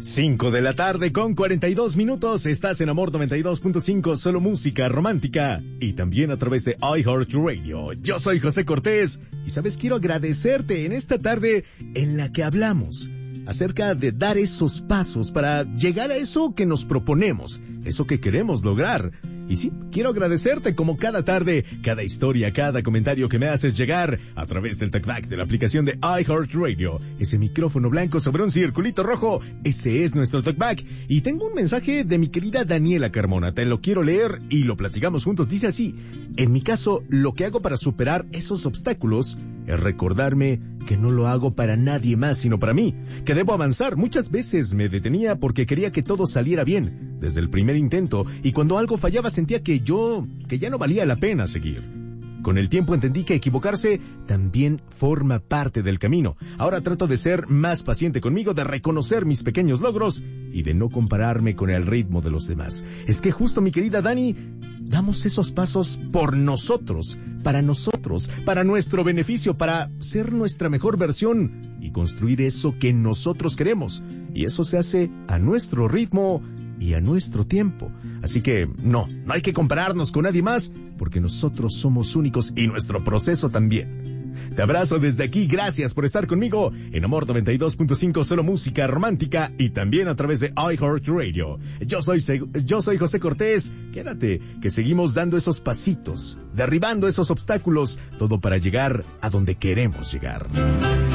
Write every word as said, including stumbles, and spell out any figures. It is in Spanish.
cinco de la tarde con cuarenta y dos minutos. Estás en Amor noventa y dos punto cinco, solo música romántica. Y también a través de iHeartRadio. Yo soy José Cortés. Y sabes, quiero agradecerte en esta tarde en la que hablamos acerca de dar esos pasos para llegar a eso que nos proponemos, eso que queremos lograr. Y sí, quiero agradecerte como cada tarde, cada historia, cada comentario que me haces llegar a través del talkback de la aplicación de iHeartRadio. Ese micrófono blanco sobre un circulito rojo, ese es nuestro talkback. Y tengo un mensaje de mi querida Daniela Carmona, te lo quiero leer y lo platicamos juntos. Dice así: en mi caso, lo que hago para superar esos obstáculos es recordarme que no lo hago para nadie más, sino para mí, que debo avanzar. Muchas veces me detenía porque quería que todo saliera bien, desde el primer intento, y cuando algo fallaba sentía que yo, que ya no valía la pena seguir. Con el tiempo entendí que equivocarse también forma parte del camino. Ahora trato de ser más paciente conmigo, de reconocer mis pequeños logros y de no compararme con el ritmo de los demás. Es que justo, mi querida Dani, damos esos pasos por nosotros, para nosotros, para nuestro beneficio, para ser nuestra mejor versión y construir eso que nosotros queremos. Y eso se hace a nuestro ritmo y a nuestro tiempo. Así que no, no hay que compararnos con nadie más, porque nosotros somos únicos y nuestro proceso también. Te abrazo desde aquí, gracias por estar conmigo en Amor noventa y dos punto cinco, solo música romántica, y también a través de iHeartRadio. Yo soy, yo soy José Cortés, quédate, que seguimos dando esos pasitos, derribando esos obstáculos, todo para llegar a donde queremos llegar.